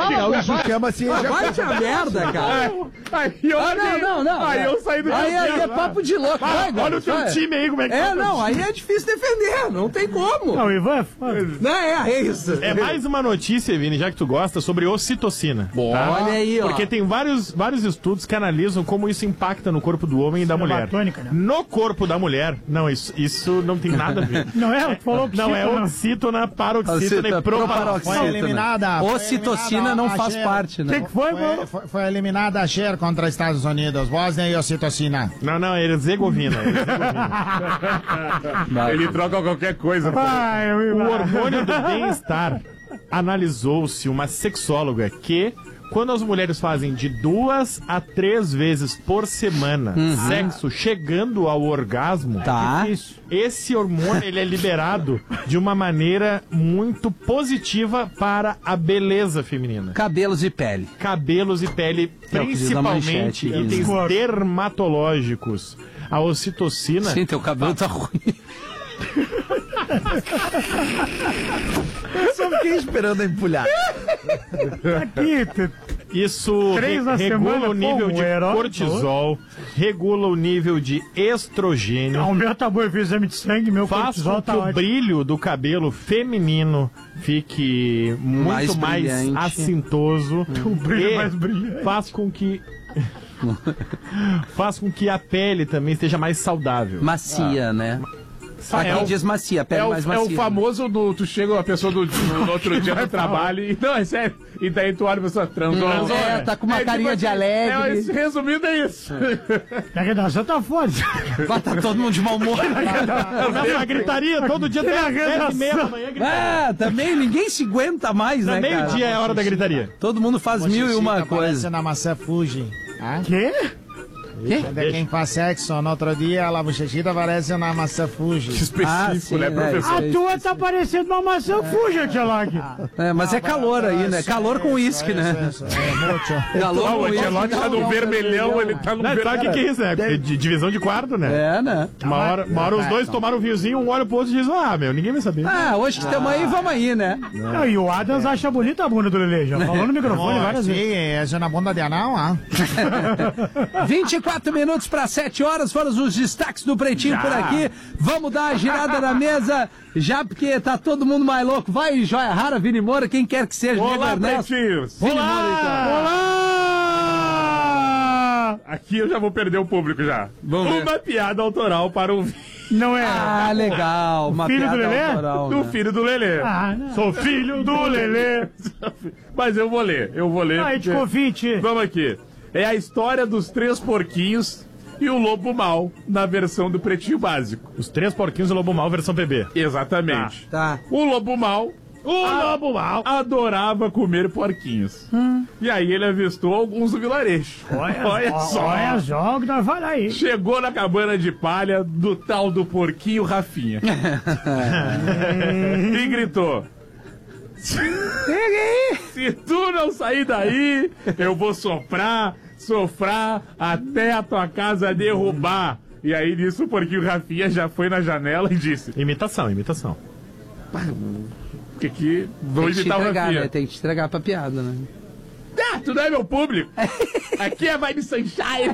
Gaúcho quer, mas Vai a merda, cara. Aí eu saí do Aí é papo de louco. Olha o teu time aí, como é que tá. Aí é difícil defender, não tem como. Não, o Ivan é foda. Não, é isso. É mais uma notícia, Vini, já que tu gosta, sobre ocitocina. Olha aí, ó. Porque tem vários estudos que analisam como isso impacta no corpo do homem e da mulher. Batônica, né? No corpo da mulher, não, isso não tem nada a ver. Não é? Tu falou Não, é oxítona, paroxítona e proparoxítona. Foi eliminada. Ocitocina não faz parte, né? O que foi, mano? Foi eliminada a Cher contra os Estados Unidos. Bósnia e ocitocina. Não, é Herzegovina. Ele troca qualquer coisa. O hormônio do bem-estar. Analisou-se uma sexóloga que, quando as mulheres fazem de 2 a 3 vezes por semana sexo chegando ao orgasmo, esse hormônio ele é liberado de uma maneira muito positiva para a beleza feminina. Cabelos e pele. Cabelos e pele, principalmente itens dermatológicos. A ocitocina... Sim, teu cabelo tá ruim. Eu só fiquei esperando a empulhada. Isso regula o nível de cortisol, regula o nível de estrogênio. Aumenta a boa, eu fiz exame de sangue, meu cortisol tá ótimo. Faz com que o brilho do cabelo fique muito mais assintoso. O brilho mais brilhante. Faz com que a pele também esteja mais saudável. Macia, né? Aqui diz macia, pele mais macia. É o famoso do... Tu chega uma pessoa no outro dia no trabalho e... Não, é sério. E daí tu olha a pessoa transou. Tá com uma carinha de alegre. Resumindo, é isso. A redação tá foda. Tá todo mundo de mau humor. A gritaria, todo dia tem 10h30 da manhã gritaria. Também ninguém se aguenta mais, né, cara? Meio-dia é a hora da gritaria. Todo mundo faz 1001 coisa. Na maçã Fuji. Quê? Quem faz sexo no outro dia, a bochechita aparece na maçã Fuji. Específico, né, professor? A tua tá parecendo uma maçã Fuji, Tialag. Mas é calor aí, né? Calor com uísque, né? Calor com uísque. O Tialag tá no vermelhão, ele tá no vermelhão. Sabe o que é isso? É divisão de quarto, né? Né? Uma hora os dois tomaram um vinhozinho, um olha pro outro e diz, ninguém vai saber. Hoje que estamos aí, vamos aí, né? E o Adams acha bonita a bunda do Lelê, já falou no microfone várias vezes. Sim, é na bunda de anão, 24 minutos para 7 horas, foram os destaques do Pretinho por aqui. Vamos dar a girada na mesa, já porque tá todo mundo mais louco. Vai, Joia Rara, Vini Moura, quem quer que seja. Olá, Pretinhos! Olá! Aqui eu já vou perder o público já. Uma piada autoral para o... Não é? Legal. Uma filho piada do Lelê? autoral, do filho do Lelê. Sou filho do Lelê. Mas eu vou ler. Te convite. Vamos aqui. É a história dos 3 porquinhos e o lobo mau na versão do Pretinho Básico. Os 3 porquinhos e o lobo mau versão PB. Exatamente. Tá. O lobo mau adorava comer porquinhos. E aí ele avistou alguns do vilarejo. Olha só o que nós falamos aí. Chegou na cabana de palha do tal do porquinho Rafinha. E gritou: se tu não sair daí, eu vou sofrar até a tua casa derrubar. E aí nisso o porquinho Rafinha já foi na janela e disse: Imitação. Que vou imitar o Rafinha. Né? Tem que te entregar pra piada, né? Tu não é meu público. Aqui é Vibe Sunshine.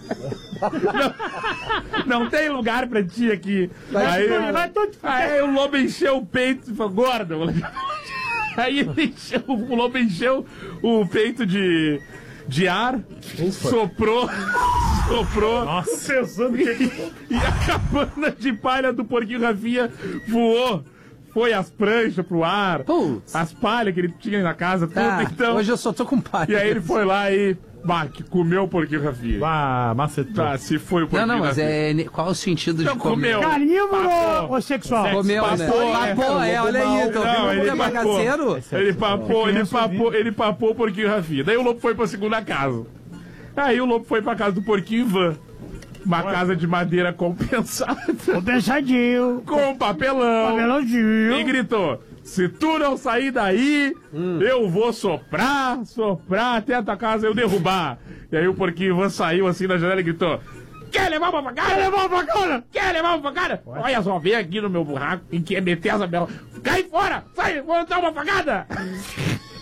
Não tem lugar pra ti aqui. Aí o lobo encheu o peito e falou: gordo. Aí o lobo encheu o peito de ar, soprou. Nossa, pensando que... E a cabana de palha do porquinho Rafinha voou. Foi as pranchas pro ar, as palhas que ele tinha na casa, tudo. Então, hoje eu só tô com palha. E aí ele foi lá e... que comeu o porquinho Rafinha. Macetou. Se foi o porquinho Não, mas qual o sentido de comer? Carnívoro ou sexual? Comeu, né? Papou, olha aí. Então, ele é bagaceiro. Ele papou o porquinho Rafinha. Daí o lobo foi pra segunda casa. Aí o lobo foi pra casa do porquinho Ivan. Uma casa de madeira compensada. Compensadinho. Com papelão. Papelãozinho. E gritou: se tu não sair daí, eu vou soprar até a tua casa eu derrubar. E aí o porquinho Ivan saiu assim na janela e gritou: quer levar uma facada? Quer levar uma facada? Olha só, vem aqui no meu buraco e quer meter essa bela. Cai fora! Sai, vou dar uma facada!